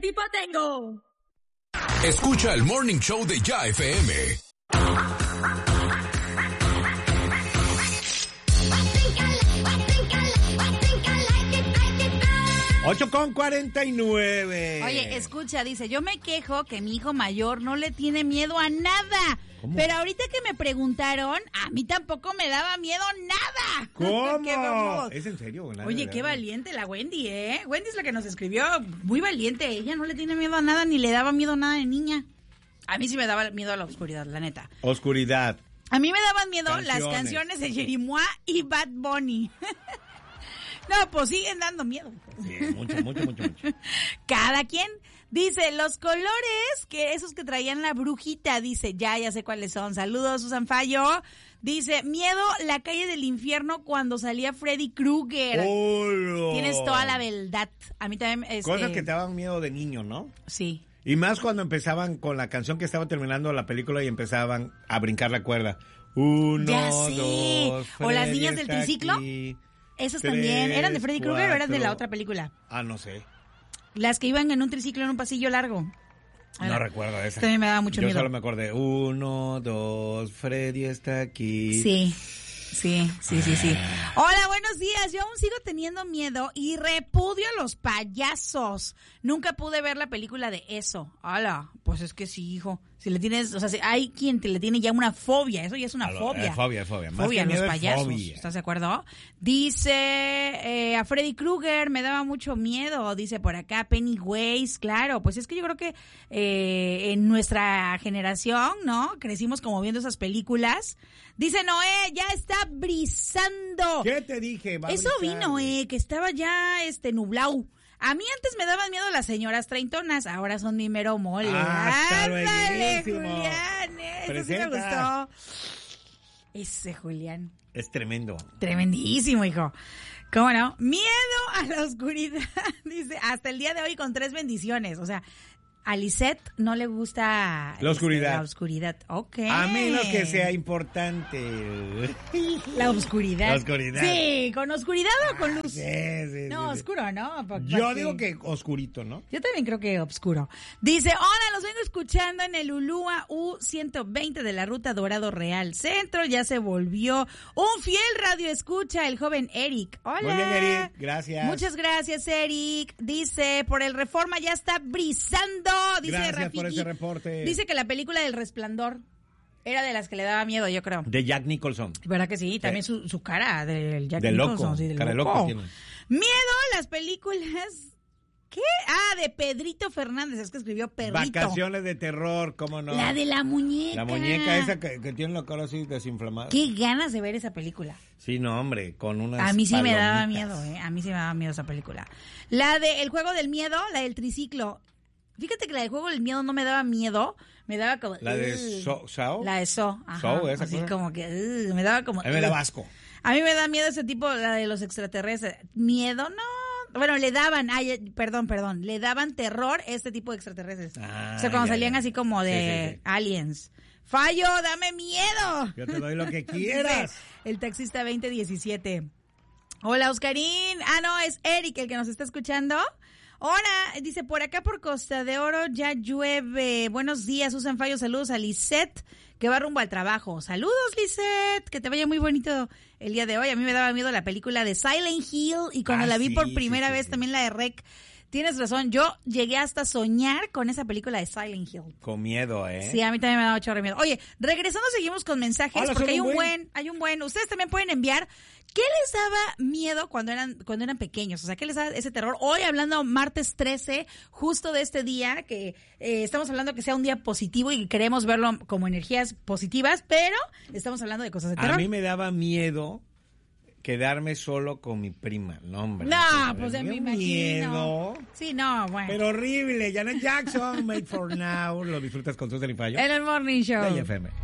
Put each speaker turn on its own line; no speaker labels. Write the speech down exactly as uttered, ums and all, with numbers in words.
tipo tengo?
Escucha el Morning Show de Ya F M.
ocho con cuarenta y nueve.
Oye, escucha, dice, yo me quejo que mi hijo mayor no le tiene miedo a nada. ¿Cómo? Pero ahorita que me preguntaron, a mí tampoco me daba miedo nada.
¿Cómo?
¿Qué vamos?
¿Es en serio? Nada,
Oye,
nada.
qué valiente la Wendy, ¿eh? Wendy es la que nos escribió, muy valiente. Ella no le tiene miedo a nada, ni le daba miedo a nada de niña. A mí sí me daba miedo a la oscuridad, la neta.
Oscuridad.
A mí me daban miedo
Canciones.
las canciones de Jerimois y Bad Bunny. No, pues siguen dando miedo.
Sí, mucho, mucho, mucho, mucho.
Cada quien dice, los colores, que esos que traían la brujita, dice, ya, ya sé cuáles son. Saludos, Susan Fallo. Dice, miedo, la calle del infierno cuando salía Freddy Krueger.
Oh,
Tienes toda la verdad. A mí también. Este...
Cosas que te daban miedo de niño, ¿no?
Sí.
Y más cuando empezaban con la canción que estaba terminando la película y empezaban a brincar la cuerda. Uno,
ya sé.
dos,
o las
Freddy
niñas del
está
triciclo.
Aquí.
Esas
Tres,
también. ¿Eran de Freddy Krueger o eran de la
cuatro.
otra película?
Ah, no sé.
Las que iban en un triciclo en un pasillo largo.
No recuerdo esa.
También me daba mucho
Yo
miedo.
Yo solo me acordé. Uno, dos, Freddy está aquí.
Sí. Sí, sí, sí, sí. Hola, buenos días. Yo aún sigo teniendo miedo y repudio a los payasos. Nunca pude ver la película de eso. Hola, pues es que sí, hijo. Si le tienes, o sea, si hay quien te le tiene ya una fobia. Eso ya es una
A lo,
fobia.
Eh, fobia, fobia. Más
Fobia a
que
los
miedo es
payasos.
fobia.
¿Estás de acuerdo? Dice eh, a Freddy Krueger me daba mucho miedo. Dice por acá Pennywise. Claro, pues es que yo creo que eh, en nuestra generación, ¿no? Crecimos como viendo esas películas. Dice Noé, ya está brisando.
¿Qué te dije? Va a
Eso
brisar,
vi, Noé,
güey.
que estaba ya este nublado. A mí antes me daban miedo las señoras treintonas, ahora son mi mero mole.
Ah, está
¡Ándale,
buenísimo.
Julián! Eso sí me
Presenta.
gustó. Ese Julián.
Es tremendo.
Tremendísimo, hijo. ¿Cómo no? Miedo a la oscuridad, dice, hasta el día de hoy con tres bendiciones. O sea, a Lisette no le gusta
La oscuridad.
Este, la oscuridad. Ok.
A menos que sea importante.
La oscuridad.
La oscuridad.
Sí, ¿con oscuridad o con luz?
Sí, sí,
No,
sí, sí.
oscuro, ¿no? Pa-
Yo
pa-
digo que oscurito, ¿no?
Yo también creo que oscuro. Dice, hola, los vengo escuchando en el Ulúa U ciento veinte de la ruta Dorado Real Centro. Ya se volvió un fiel radio escucha el joven Eric. Hola.
Muy bien, Eric. Gracias.
Muchas gracias, Eric. Dice, por el Reforma ya está brisando. Dice
Gracias
Rafiki.
por ese reporte.
Dice que la película del Resplandor era de las que le daba miedo, yo creo.
De Jack Nicholson.
¿Verdad que sí? También su, su cara del Jack
De
Nicholson.
loco.
Sí, del
Cara de
loco.
loco tiene.
Miedo, las películas... ¿Qué? Ah, de Pedrito Fernández, es que escribió Perrito.
Vacaciones de terror, ¿cómo no?
La de la muñeca.
La muñeca esa que, que tiene la cara así desinflamada.
Qué ganas de ver esa película.
Sí, no, hombre, con unas
A mí sí me daba
palomitas.
miedo, ¿eh? A mí sí me daba miedo esa película. La de El Juego del Miedo, la del triciclo. Fíjate que la del Juego del Miedo no me daba miedo, me daba como...
La de
"Ugh".
So- Sao.
La de So, ajá.
So, esa
así
cosa.
como que... "Ugh", me daba como...
A mí me da
"Ugh".
asco.
A mí me da miedo ese tipo, la de los extraterrestres. ¿Miedo? No. Bueno, le daban, ay, perdón, perdón, le daban terror este tipo de extraterrestres.
Ah,
o sea, cuando
ya,
salían
ya.
así como de
Sí, sí, sí.
aliens. Fallo, dame miedo.
Yo te doy lo que quieras.
Dice el taxista veinte diecisiete. Hola, Oscarín. Ah, no, es Eric el que nos está escuchando. Hola, dice, por acá por Costa de Oro ya llueve. Buenos días, Susan Fallo. Saludos a Lisette, que va rumbo al trabajo. Saludos, Lisette, que te vaya muy bonito el día de hoy. A mí me daba miedo la película de Silent Hill y cuando
Ah,
la vi
sí,
por
sí,
primera
sí,
vez
sí.
también la de Rec. Tienes razón, yo llegué hasta a soñar con esa película de Silent Hill.
Con miedo, ¿eh?
Sí, a mí también me da mucho miedo. Oye, regresando seguimos con mensajes
Hola,
porque
son
hay
un
un
buen.
buen, hay un buen. Ustedes también pueden enviar. ¿Qué les daba miedo cuando eran cuando eran pequeños? O sea, ¿qué les daba ese terror? Hoy hablando martes trece, justo de este día, que eh, estamos hablando que sea un día positivo y queremos verlo como energías positivas, pero estamos hablando de cosas de terror.
A mí me daba miedo quedarme solo con mi prima. No, hombre.
No,
me
pues ya
dio
me imagino.
miedo.
Sí, no, bueno.
Pero horrible. Janet Jackson, Made for Now. Lo disfrutas con Susan y Fallo.
En el Morning Show.
De I F M.